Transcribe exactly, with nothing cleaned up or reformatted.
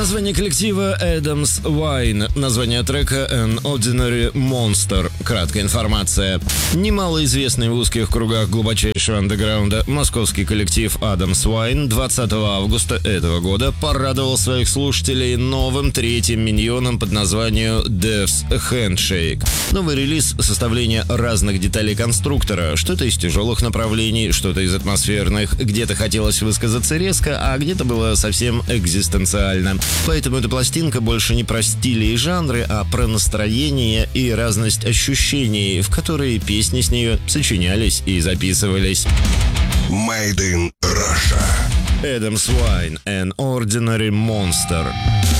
Название коллектива Adam's Wine. Название трека An Ordinary Monster. Краткая информация. Немалоизвестный в узких кругах глубочайшего андеграунда московский коллектив Adam's Wine двадцатого августа этого года порадовал своих слушателей новым третьим миньоном под названием Death's Handshake. Новый релиз — составление разных деталей конструктора, что-то из тяжелых направлений, что-то из атмосферных, где-то хотелось высказаться резко, а где-то было совсем экзистенциально. Поэтому эта пластинка больше не про стили и жанры, а про настроение и разность ощущений, в которые песни с нее сочинялись и записывались. Made in Russia. Adam's Wine, An Ordinary Monster.